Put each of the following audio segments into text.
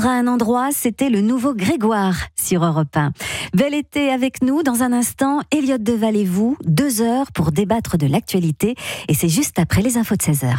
À un endroit, c'était le nouveau Grégoire sur Europe 1. Bel été avec nous. Dans un instant, Elliot Deval et vous, 2 heures pour débattre de l'actualité. Et c'est juste après les infos de 16h.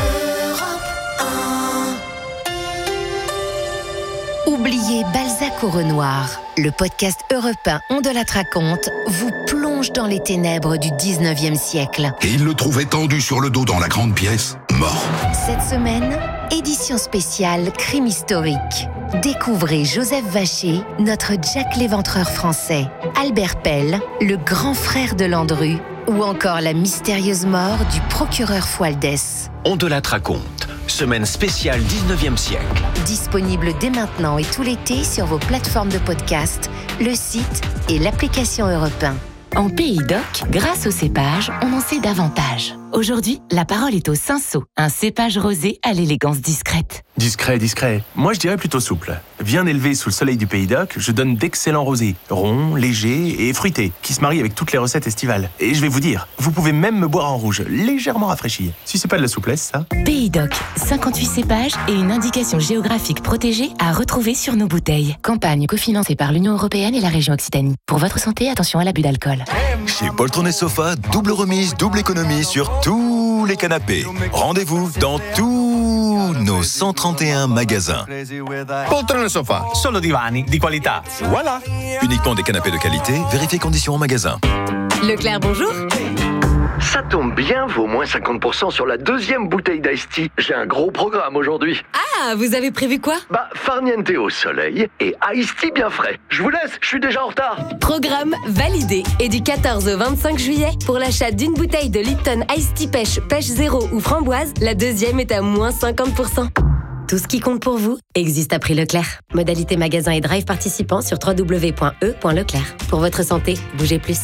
Oubliez Balzac au Renoir. Le podcast Europe 1 On de la raconte vous plonge dans les ténèbres du 19e siècle. Et il le trouvait tendu sur le dos dans la grande pièce, mort. Cette semaine, édition spéciale crime historique. Découvrez Joseph Vacher, notre Jack l'Éventreur français, Albert Pell, le grand frère de Landru, ou encore la mystérieuse mort du procureur Fualdès. On de la raconte, semaine spéciale 19e siècle. Disponible dès maintenant et tout l'été sur vos plateformes de podcast, le site et l'application Europe 1. En Pays d'Oc, grâce au cépage, on en sait davantage. Aujourd'hui, la parole est au Cinsault, un cépage rosé à l'élégance discrète. Discret. Moi, je dirais plutôt souple. Bien élevé sous le soleil du Pays d'Oc, je donne d'excellents rosés, ronds, légers et fruités, qui se marient avec toutes les recettes estivales. Et je vais vous dire, vous pouvez même me boire en rouge, légèrement rafraîchi. Si c'est pas de la souplesse, ça. Pays d'Oc, 58 cépages et une indication géographique protégée à retrouver sur nos bouteilles. Campagne cofinancée par l'Union européenne et la région Occitanie. Pour votre santé, attention à l'abus d'alcool. Chez Poltron et Sofa, double remise, double économie sur tous les canapés. Rendez-vous dans tous nos 131 magasins. Poltron et Sofa, solo divani di qualità. Voilà. Uniquement des canapés de qualité, vérifiez conditions en magasin. Leclerc, bonjour. Ça tombe bien, vaut moins 50% sur la deuxième bouteille d'Ice Tea. J'ai un gros programme aujourd'hui. Ah, vous avez prévu quoi? Farniente au soleil et Ice Tea bien frais. Je vous laisse, je suis déjà en retard. Programme validé. Et du 14 au 25 juillet, pour l'achat d'une bouteille de Lipton Ice Tea Pêche Zéro ou Framboise, la deuxième est à moins 50%. Tout ce qui compte pour vous existe à prix Leclerc. Modalité magasin et drive participants sur www.e.leclerc. Pour votre santé, bougez plus.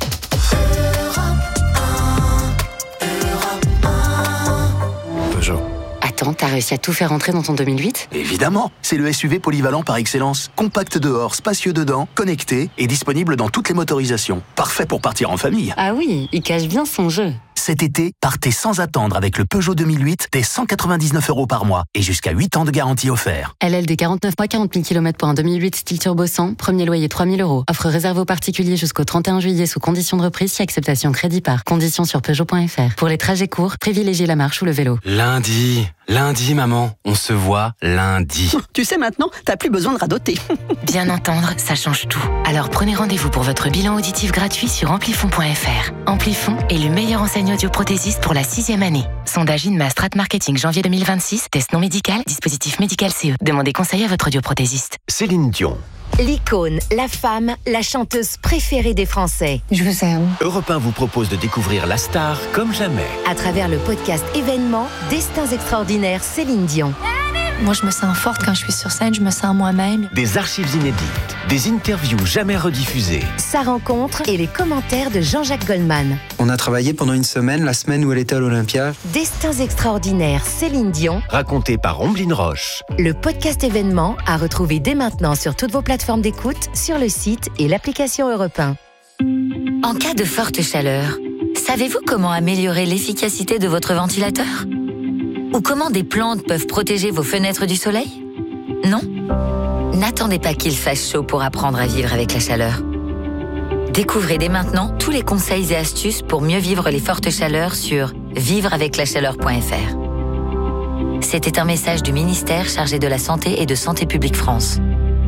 Attends, t'as réussi à tout faire entrer dans ton 2008 ? Évidemment, c'est le SUV polyvalent par excellence. Compact dehors, spacieux dedans, connecté et disponible dans toutes les motorisations. Parfait pour partir en famille. Ah oui, il cache bien son jeu. Cet été, partez sans attendre avec le Peugeot 2008 dès 199 € par mois et jusqu'à 8 ans de garantie offert. LLD 49 mois, 40 000 km pour un 2008 style turbo 100, premier loyer 3 000 €. Offre réservée aux particuliers jusqu'au 31 juillet sous conditions de reprise si acceptation crédit par. Conditions sur Peugeot.fr. Pour les trajets courts, privilégiez la marche ou le vélo. Lundi, maman, on se voit lundi. Tu sais maintenant, t'as plus besoin de radoter. Bien entendre, ça change tout. Alors prenez rendez-vous pour votre bilan auditif gratuit sur Amplifon.fr. Amplifon est le meilleur enseigne audioprothésiste pour la 6e année. Sondage INMA Strat Marketing janvier 2026. Test non médical, dispositif médical CE. Demandez conseil à votre audioprothésiste. Céline Dion. L'icône, la femme, la chanteuse préférée des Français. Je vous aime. Europe 1 vous propose de découvrir la star comme jamais. À travers le podcast événement Destins extraordinaires Céline Dion. Moi, je me sens forte quand je suis sur scène, je me sens moi-même. Des archives inédites, des interviews jamais rediffusées. Sa rencontre et les commentaires de Jean-Jacques Goldman. On a travaillé pendant une semaine, la semaine où elle était à l'Olympia. Destins extraordinaires Céline Dion. Raconté par Omblin Roche. Le podcast événement à retrouver dès maintenant sur toutes vos plateformes d'écoute, sur le site et l'application Europe 1. En cas de forte chaleur, savez-vous comment améliorer l'efficacité de votre ventilateur ? Ou comment des plantes peuvent protéger vos fenêtres du soleil ? Non ? N'attendez pas qu'il fasse chaud pour apprendre à vivre avec la chaleur. Découvrez dès maintenant tous les conseils et astuces pour mieux vivre les fortes chaleurs sur vivreaveclachaleur.fr. C'était un message du ministère chargé de la Santé et de Santé publique France.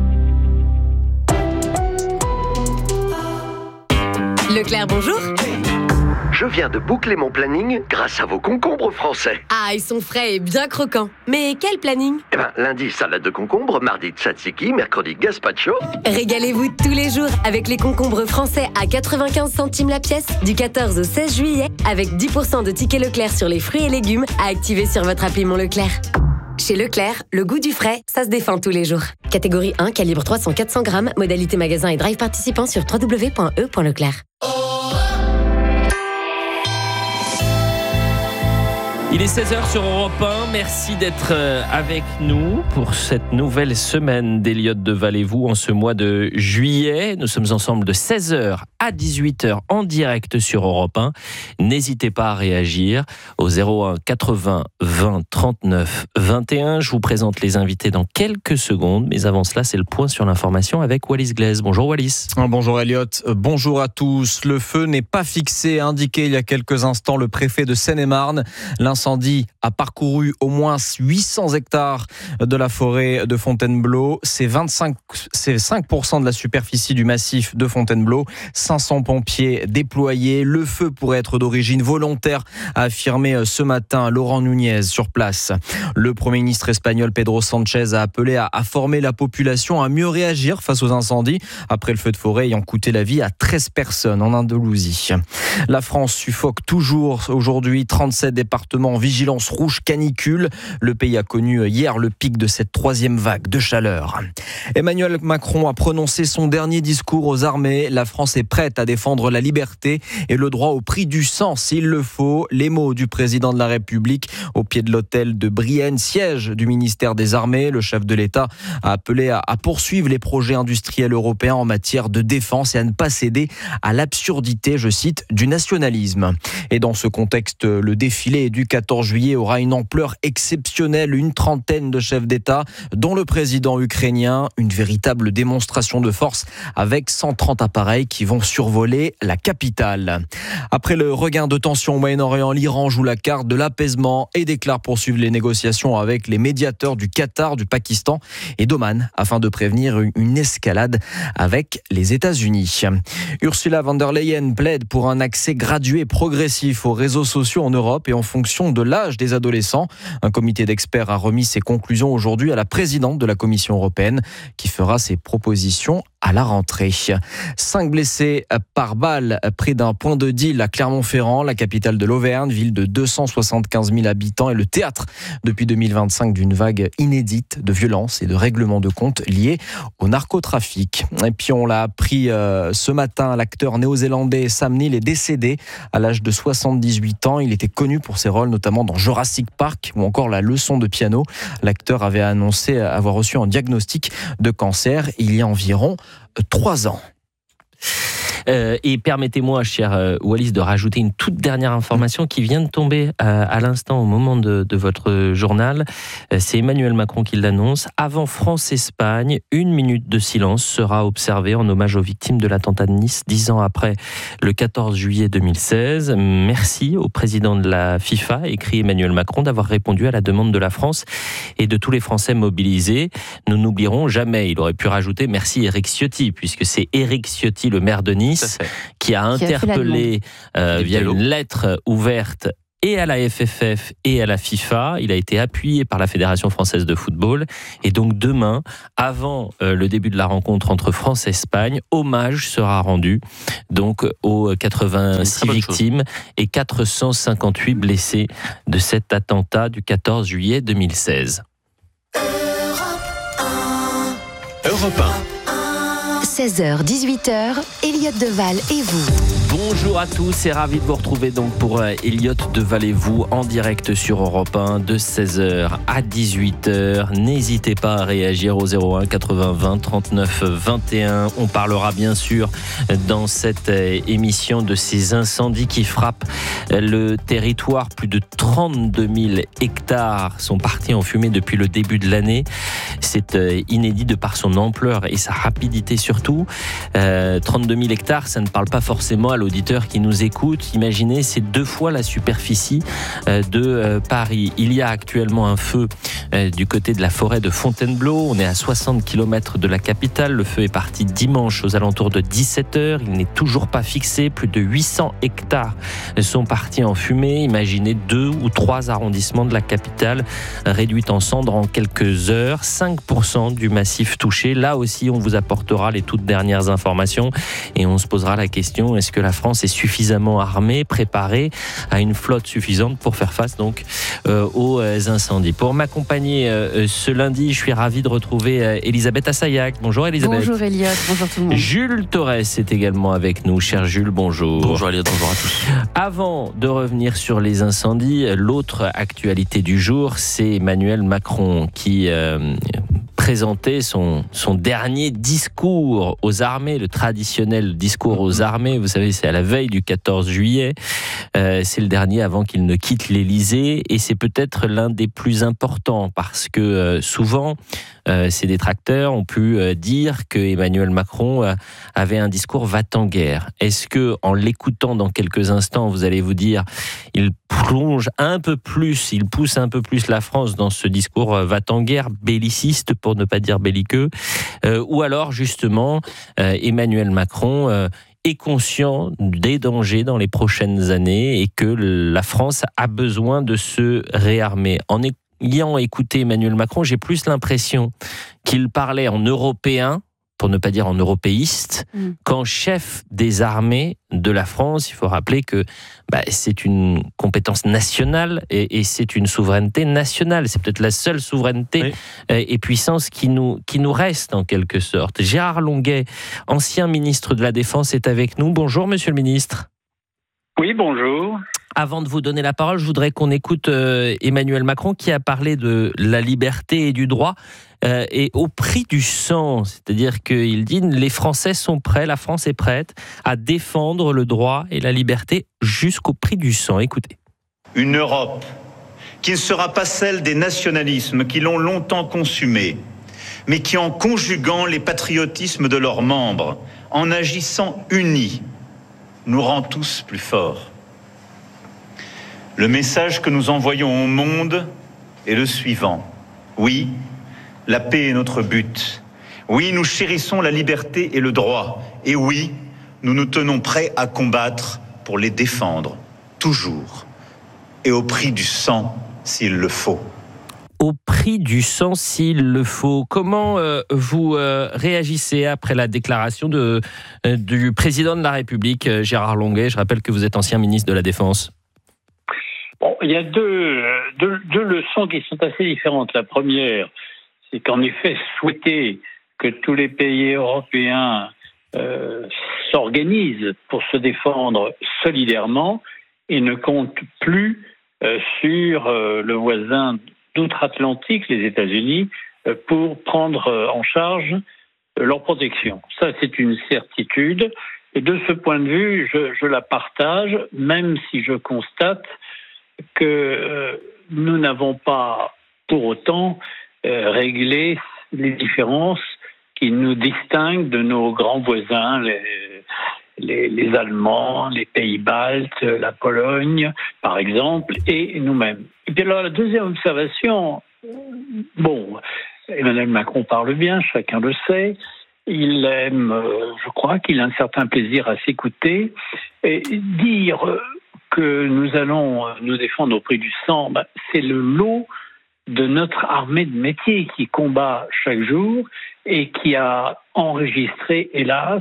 Leclerc, bonjour. Je viens de boucler mon planning grâce à vos concombres français. Ah, ils sont frais et bien croquants. Mais quel planning ? Lundi, salade de concombre, mardi, tzatziki, mercredi, gazpacho. Régalez-vous tous les jours avec les concombres français à 95 centimes la pièce du 14 au 16 juillet avec 10% de tickets Leclerc sur les fruits et légumes à activer sur votre appli Mon Leclerc. Chez Leclerc, le goût du frais, ça se défend tous les jours. Catégorie 1, calibre 300-400 grammes, modalité magasin et drive participant sur www.e.leclerc. Il est 16h sur Europe 1. Merci d'être avec nous pour cette nouvelle semaine d'Elliott de Vallée-Vous en ce mois de juillet. Nous sommes ensemble de 16h à 18h en direct sur Europe 1. N'hésitez pas à réagir au 01 80 20 39 21. Je vous présente les invités dans quelques secondes. Mais avant cela, c'est le point sur l'information avec Wallis Glaise. Bonjour Wallis. Bonjour Elliott. Bonjour à tous. Le feu n'est pas fixé, a indiqué il y a quelques instants le préfet de Seine-et-Marne. L'incendie a parcouru au moins 800 hectares de la forêt de Fontainebleau. C'est 5% de la superficie du massif de Fontainebleau. 500 pompiers déployés. Le feu pourrait être d'origine volontaire, a affirmé ce matin Laurent Nunez sur place. Le Premier ministre espagnol Pedro Sánchez a appelé à former la population à mieux réagir face aux incendies après le feu de forêt ayant coûté la vie à 13 personnes en Andalousie. La France suffoque toujours aujourd'hui. 37 départements en vigilance rouge canicule. Le pays a connu hier le pic de cette troisième vague de chaleur. Emmanuel Macron a prononcé son dernier discours aux armées. La France est prête à défendre la liberté et le droit au prix du sang s'il le faut. Les mots du président de la République au pied de l'hôtel de Brienne, siège du ministère des Armées. Le chef de l'État a appelé à poursuivre les projets industriels européens en matière de défense et à ne pas céder à l'absurdité, je cite, du nationalisme. Et dans ce contexte, le défilé du 14 juillet aura une ampleur exceptionnelle. Une trentaine de chefs d'État, dont le président ukrainien. Une véritable démonstration de force avec 130 appareils qui vont survoler la capitale. Après le regain de tension au Moyen-Orient, l'Iran joue la carte de l'apaisement et déclare poursuivre les négociations avec les médiateurs du Qatar, du Pakistan et d'Oman afin de prévenir une escalade avec les États-Unis. Ursula von der Leyen plaide pour un accès gradué progressif aux réseaux sociaux en Europe et en fonction de l'âge des adolescents. Un comité d'experts a remis ses conclusions aujourd'hui à la présidente de la Commission européenne qui fera ses propositions à la rentrée. 5 blessés par balle près d'un point de deal à Clermont-Ferrand, la capitale de l'Auvergne, ville de 275 000 habitants et le théâtre depuis 2025 d'une vague inédite de violences et de règlements de comptes liés au narcotrafic. Et puis on l'a appris ce matin, l'acteur néo-zélandais Sam Neill est décédé à l'âge de 78 ans. Il était connu pour ses rôles notamment dans Jurassic Park ou encore La leçon de piano. L'acteur avait annoncé avoir reçu un diagnostic de cancer il y a environ 3 ans. Et permettez-moi, cher Wallis, de rajouter une toute dernière information qui vient de tomber à l'instant au moment de votre journal. C'est Emmanuel Macron qui l'annonce. Avant France-Espagne, 1 minute de silence sera observée en hommage aux victimes de l'attentat de Nice, 10 ans après le 14 juillet 2016. Merci au président de la FIFA, écrit Emmanuel Macron, d'avoir répondu à la demande de la France et de tous les Français mobilisés. Nous n'oublierons jamais, il aurait pu rajouter merci Éric Ciotti, puisque c'est Éric Ciotti, le maire de Nice, qui a interpellé via une lettre ouverte et à la FFF et à la FIFA. Il a été appuyé par la Fédération française de football. Et donc demain, avant le début de la rencontre entre France et Espagne, hommage sera rendu donc aux 86 victimes et 458 blessés de cet attentat du 14 juillet 2016. Europe 1. 16h, 18h, Elliott Deval et vous. Bonjour à tous et ravi de vous retrouver donc pour Elliott de Vallée-Vous en direct sur Europe 1 de 16h à 18h. N'hésitez pas à réagir au 01 80 20 39 21. On parlera bien sûr dans cette émission de ces incendies qui frappent le territoire. Plus de 32 000 hectares sont partis en fumée depuis le début de l'année. C'est inédit de par son ampleur et sa rapidité surtout. 32 000 hectares, ça ne parle pas forcément à l'auditeur qui nous écoute. Imaginez, c'est 2 fois la superficie de Paris. Il y a actuellement un feu du côté de la forêt de Fontainebleau. On est à 60 km de la capitale. Le feu est parti dimanche aux alentours de 17h. Il n'est toujours pas fixé. Plus de 800 hectares sont partis en fumée. Imaginez 2 ou 3 arrondissements de la capitale réduits en cendres en quelques heures. 5% du massif touché. Là aussi, on vous apportera les toutes dernières informations et on se posera la question, est-ce que la la France est suffisamment armée, préparée, a une flotte suffisante pour faire face donc aux incendies. Pour m'accompagner ce lundi, je suis ravi de retrouver Elisabeth Assayag. Bonjour Elisabeth. Bonjour Elliot, bonjour tout le monde. Jules Torres est également avec nous. Cher Jules, bonjour. Bonjour Elliot, bonjour à tous. Avant de revenir sur les incendies, l'autre actualité du jour, c'est Emmanuel Macron qui présentait son dernier discours aux armées, le traditionnel discours aux armées. Vous savez, c'est à la veille du 14 juillet. C'est le dernier avant qu'il ne quitte l'Élysée et c'est peut-être l'un des plus importants parce que souvent, ses détracteurs ont pu dire que Emmanuel Macron avait un discours va-t-en-guerre. Est-ce que, en l'écoutant dans quelques instants, vous allez vous dire, il plonge un peu plus, il pousse un peu plus la France dans ce discours va-t-en-guerre, belliciste pour ne pas dire belliqueux, ou alors justement Emmanuel Macron est conscient des dangers dans les prochaines années et que la France a besoin de se réarmer. En ayant écouté Emmanuel Macron, j'ai plus l'impression qu'il parlait en européen, pour ne pas dire en européiste, qu'en chef des armées de la France. Il faut rappeler que c'est une compétence nationale et c'est une souveraineté nationale. C'est peut-être la seule souveraineté et puissance qui nous reste en quelque sorte. Gérard Longuet, ancien ministre de la Défense, est avec nous. Bonjour Monsieur le Ministre. Oui, bonjour. Avant de vous donner la parole, je voudrais qu'on écoute Emmanuel Macron qui a parlé de la liberté et du droit et au prix du sang. C'est-à-dire qu'il dit les Français sont prêts, la France est prête à défendre le droit et la liberté jusqu'au prix du sang. Écoutez. Une Europe qui ne sera pas celle des nationalismes qui l'ont longtemps consumée, mais qui, en conjuguant les patriotismes de leurs membres, en agissant unis, nous rend tous plus forts. Le message que nous envoyons au monde est le suivant. Oui, la paix est notre but. Oui, nous chérissons la liberté et le droit. Et oui, nous nous tenons prêts à combattre pour les défendre, toujours. Et au prix du sang, s'il le faut. Au prix du sang, s'il le faut. Comment vous réagissez après la déclaration du président de la République, Gérard Longuet? Je rappelle que vous êtes ancien ministre de la Défense. Bon, il y a deux leçons qui sont assez différentes. La première, c'est qu'en effet, souhaiter que tous les pays européens s'organisent pour se défendre solidairement et ne comptent plus sur le voisin d'outre-Atlantique, les États-Unis, pour prendre en charge leur protection. Ça, c'est une certitude. Et de ce point de vue, je la partage, même si je constate que nous n'avons pas pour autant réglé les différences qui nous distinguent de nos grands voisins, les Allemands, les pays baltes, la Pologne, par exemple, et nous-mêmes. Et puis alors, la deuxième observation, Emmanuel Macron parle bien, chacun le sait. Il aime, je crois qu'il a un certain plaisir à s'écouter. Et dire que nous allons nous défendre au prix du sang, c'est le lot de notre armée de métier qui combat chaque jour et qui a enregistré, hélas,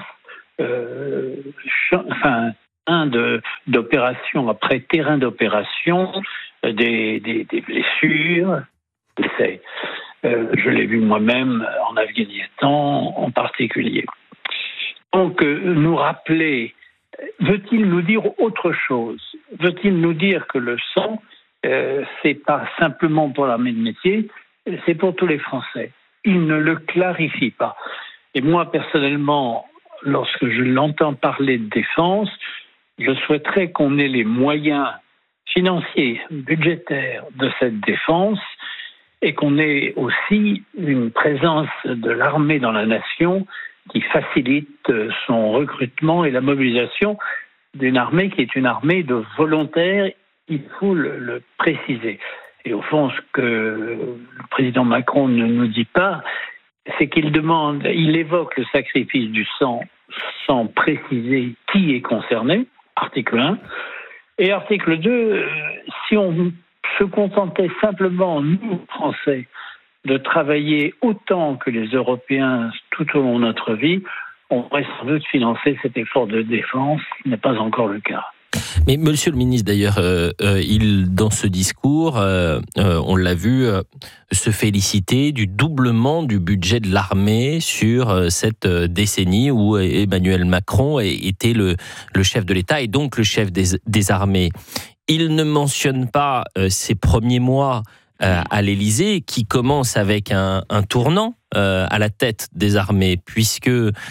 d'opération après terrain d'opération, des blessures, d'essais. Je l'ai vu moi-même en Afghanistan en particulier. Donc, nous rappeler, veut-il nous dire autre chose? Veut-il nous dire que le sang, c'est pas simplement pour l'armée de métier, c'est pour tous les Français? Il ne le clarifie pas. Et moi, personnellement, lorsque je l'entends parler de défense, je souhaiterais qu'on ait les moyens financiers, budgétaires de cette défense et qu'on ait aussi une présence de l'armée dans la nation qui facilite son recrutement et la mobilisation d'une armée qui est une armée de volontaires, il faut le préciser. Et au fond, ce que le président Macron ne nous dit pas, c'est qu'il évoque le sacrifice du sang sans préciser qui est concerné, article 1. Et article 2, si on se contentait simplement, nous, Français, de travailler autant que les Européens tout au long de notre vie, on pourrait sans doute financer cet effort de défense, ce n'est pas encore le cas. Mais Monsieur le ministre, d'ailleurs, il, dans ce discours, on l'a vu, se féliciter du doublement du budget de l'armée sur cette décennie où Emmanuel Macron était le chef de l'État et donc le chef des armées. Il ne mentionne pas ces premiers mois à l'Élysée qui commencent avec un tournant à la tête des armées, puisque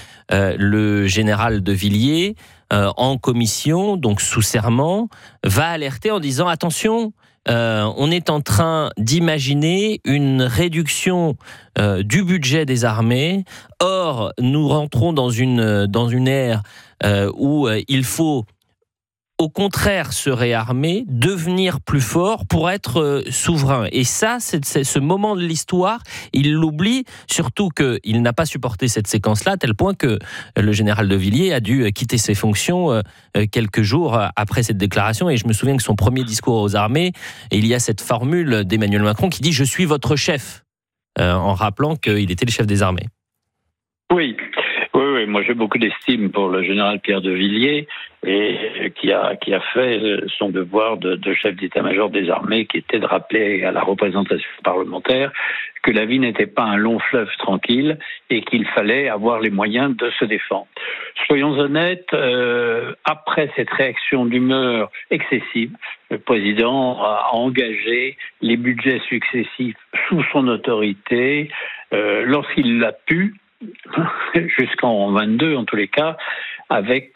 le général de Villiers, en commission, donc sous serment, va alerter en disant attention, on est en train d'imaginer une réduction du budget des armées. Or, nous rentrons dans une ère où il faut au contraire se réarmer, devenir plus fort pour être souverain. Et ça, c'est ce moment de l'histoire, il l'oublie, surtout qu'il n'a pas supporté cette séquence-là, à tel point que le général de Villiers a dû quitter ses fonctions quelques jours après cette déclaration. Et je me souviens que son premier discours aux armées, il y a cette formule d'Emmanuel Macron qui dit « Je suis votre chef », en rappelant qu'il était le chef des armées. Oui, moi j'ai beaucoup d'estime pour le général Pierre de Villiers et qui a fait son devoir de chef d'état-major des armées, qui était de rappeler à la représentation parlementaire que la vie n'était pas un long fleuve tranquille et qu'il fallait avoir les moyens de se défendre. Soyons honnêtes, après cette réaction d'humeur excessive, le président a engagé les budgets successifs sous son autorité lorsqu'il l'a pu, jusqu'en 22 en tous les cas, avec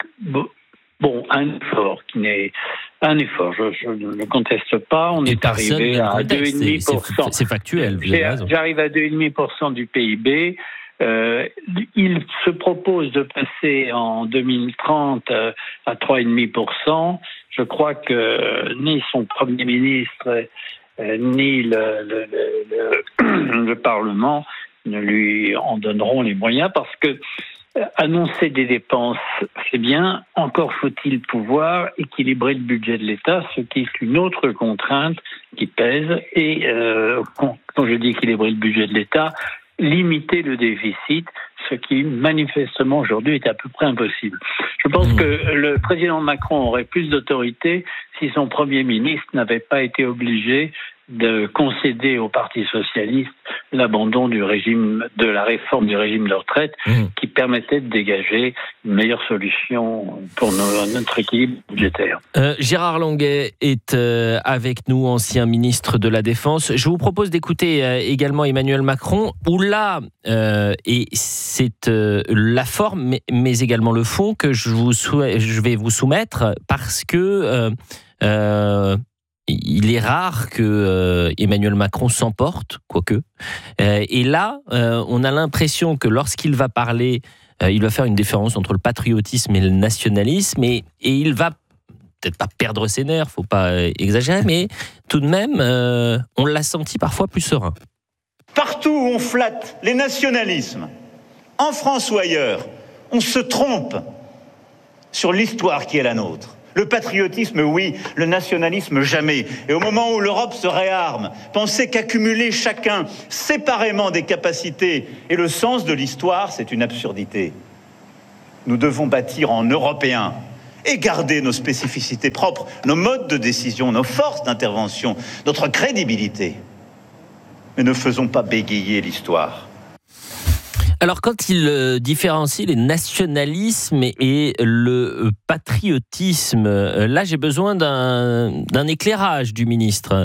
un effort qui n'est un effort, je ne le conteste pas, on est arrivé à 2,5%. C'est factuel, vous avez raison. J'arrive à 2,5% du PIB. Il se propose de passer en 2030 à 3,5%. Je crois que ni son Premier ministre ni le Parlement ne lui en donneront les moyens, parce que annoncer des dépenses, c'est bien, encore faut-il pouvoir équilibrer le budget de l'État, ce qui est une autre contrainte qui pèse. Et quand je dis équilibrer le budget de l'État, limiter le déficit, ce qui manifestement aujourd'hui est à peu près impossible. Je pense que le président Macron aurait plus d'autorité si son Premier ministre n'avait pas été obligé de concéder au Parti socialiste l'abandon de la réforme du régime de retraite qui permettait de dégager une meilleure solution pour notre équilibre budgétaire. Gérard Longuet est avec nous, ancien ministre de la Défense. Je vous propose d'écouter également Emmanuel Macron, où là, et c'est la forme, mais également le fond que je vais vous soumettre, parce que il est rare que Emmanuel Macron s'emporte, quoique. Et là, on a l'impression que lorsqu'il va parler, il va faire une différence entre le patriotisme et le nationalisme, et il va peut-être pas perdre ses nerfs, faut pas exagérer, mais tout de même, on l'a senti parfois plus serein. Partout où on flatte les nationalismes, en France ou ailleurs, on se trompe sur l'histoire qui est la nôtre. Le patriotisme, oui, le nationalisme, jamais. Et au moment où l'Europe se réarme, penser qu'accumuler chacun séparément des capacités et le sens de l'histoire, c'est une absurdité. Nous devons bâtir en Européens et garder nos spécificités propres, nos modes de décision, nos forces d'intervention, notre crédibilité. Mais ne faisons pas bégayer l'histoire. Alors, quand il différencie les nationalismes et le patriotisme, là, j'ai besoin d'un éclairage du ministre.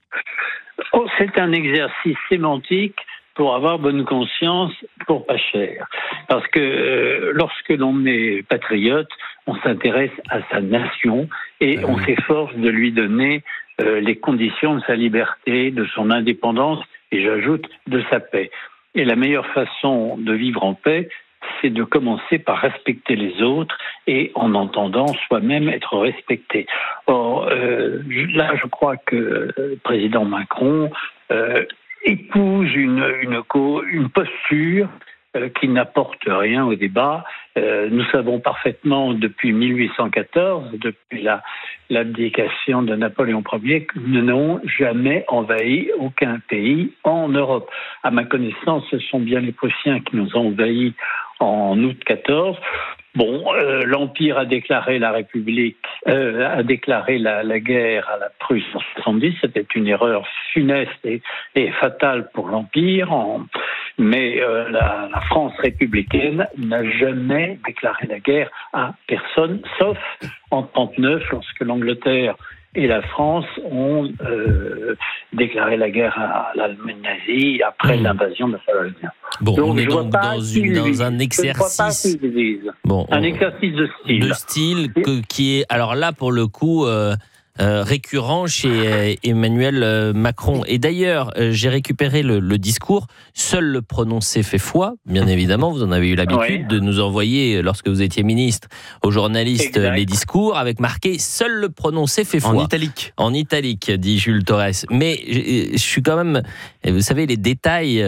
C'est un exercice sémantique pour avoir bonne conscience, pour pas cher. Parce que lorsque l'on est patriote, on s'intéresse à sa nation et on s'efforce de lui donner les conditions de sa liberté, de son indépendance et, j'ajoute, de sa paix. Et la meilleure façon de vivre en paix, c'est de commencer par respecter les autres et en entendant soi-même être respecté. Or, là, je crois que le président Macron épouse une posture qui n'apporte rien au débat. Nous savons parfaitement depuis 1814, depuis l'abdication de Napoléon Ier, que nous n'avons jamais envahi aucun pays en Europe. À ma connaissance, ce sont bien les Prussiens qui nous ont envahis en août 14. Bon, l'Empire a déclaré la guerre à la Prusse en 70. C'était une erreur funeste et fatale pour l'Empire. Mais la France républicaine n'a jamais déclaré la guerre à personne, sauf en 1939, lorsque l'Angleterre et la France ont déclaré la guerre à l'Allemagne nazie après l'invasion de la Pologne. Bon, on est donc dans un exercice. Un exercice de style. De style qui est, alors là, pour le coup, récurrent chez Emmanuel Macron. Et d'ailleurs, j'ai récupéré le discours. Seul le prononcé fait foi. Bien évidemment, vous en avez eu l'habitude de nous envoyer, lorsque vous étiez ministre, aux journalistes les discours avec marqué « Seul le prononcé fait foi ». En italique. En italique, dit Jules Torres. Mais je suis quand même, vous savez, les détails...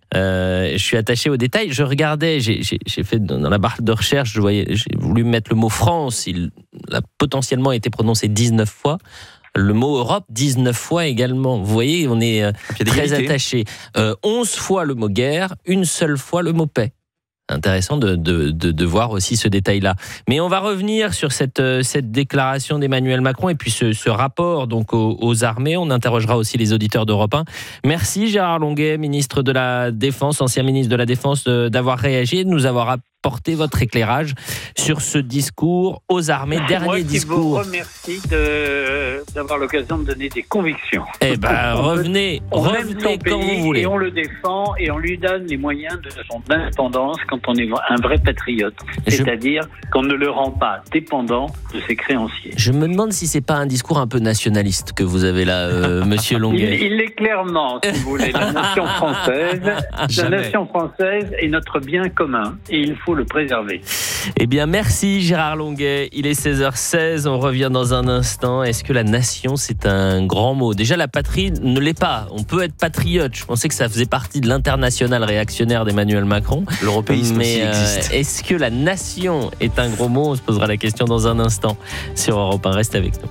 je suis attaché aux détails. Je regardais, j'ai fait dans la barre de recherche, j'ai voulu mettre le mot France. Il a potentiellement été prononcé 19 fois. Le mot Europe, 19 fois également. Vous voyez, on est très attaché. 11 fois le mot guerre, une seule fois le mot paix. Intéressant de voir aussi ce détail-là. Mais on va revenir sur cette déclaration d'Emmanuel Macron et puis ce rapport donc aux armées. On interrogera aussi les auditeurs d'Europe 1. Merci Gérard Longuet, ministre de la Défense, ancien ministre de la Défense, d'avoir réagi et de nous avoir apporté votre éclairage sur ce discours aux armées. Dernier discours. Moi qui vous remercie d'avoir l'occasion de donner des convictions. Eh ben, revenez quand vous voulez. Et on le défend et on lui donne les moyens de son indépendance quand on est un vrai patriote. C'est-à-dire qu'on ne le rend pas dépendant de ses créanciers. Je me demande si c'est pas un discours un peu nationaliste que vous avez là, monsieur Longuet. Il est clairement, si vous voulez, la nation française. La nation française est notre bien commun et il faut le préserver. Eh bien, merci Gérard Longuet. Il est 16h16, on revient dans un instant. Est-ce que la nation, c'est un grand mot? Déjà, la patrie ne l'est pas. On peut être patriote. Je pensais que ça faisait partie de l'international réactionnaire d'Emmanuel Macron. L'européisme aussi existe. Est-ce que la nation est un gros mot? On se posera la question dans un instant sur Europe 1. Reste avec nous.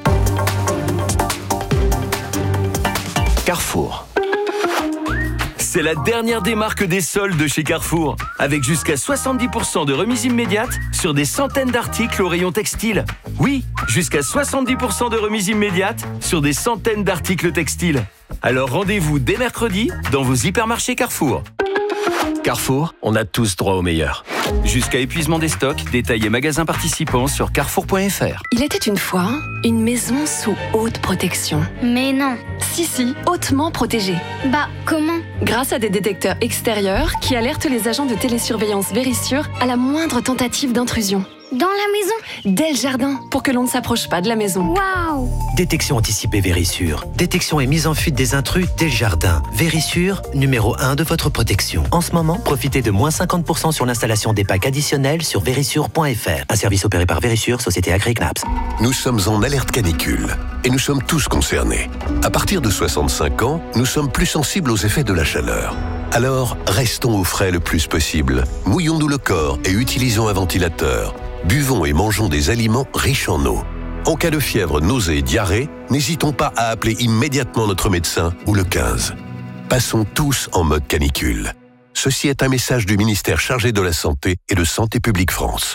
Carrefour. C'est la dernière des marques des soldes de chez Carrefour, avec jusqu'à 70% de remise immédiate sur des centaines d'articles au rayon textile. Oui, jusqu'à 70% de remise immédiate sur des centaines d'articles textiles. Alors rendez-vous dès mercredi dans vos hypermarchés Carrefour. Carrefour, on a tous droit au meilleur. Jusqu'à épuisement des stocks, détails et magasins participants sur carrefour.fr. Il était une fois une maison sous haute protection. Mais non. Si, hautement protégée. Bah, comment? Grâce à des détecteurs extérieurs qui alertent les agents de télésurveillance Vérissure à la moindre tentative d'intrusion. Dans la maison? Dès le jardin, pour que l'on ne s'approche pas de la maison. Waouh! Détection anticipée Vérissure. Détection et mise en fuite des intrus dès le jardin. Vérissure, numéro 1 de votre protection. En ce moment, profitez de moins 50% sur l'installation des packs additionnels sur vérissure.fr. Un service opéré par Vérissure, société Agri-Knaps. Nous sommes en alerte canicule et nous sommes tous concernés. À partir de 65 ans, nous sommes plus sensibles aux effets de la chaleur. Alors, restons au frais le plus possible. Mouillons-nous le corps et utilisons un ventilateur. Buvons et mangeons des aliments riches en eau. En cas de fièvre, nausée et diarrhée, n'hésitons pas à appeler immédiatement notre médecin ou le 15. Passons tous en mode canicule. Ceci est un message du ministère chargé de la Santé et de Santé publique France.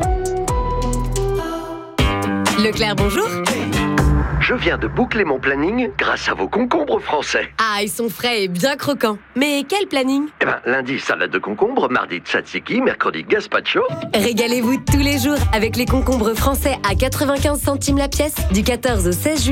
Leclerc, bonjour. Je viens de boucler mon planning grâce à vos concombres français. Ah, ils sont frais et bien croquants. Mais quel planning? Eh ben, lundi, salade de concombre, mardi, tzatziki, mercredi, gazpacho. Régalez-vous tous les jours avec les concombres français à 95 centimes la pièce du 14 au 16 juillet.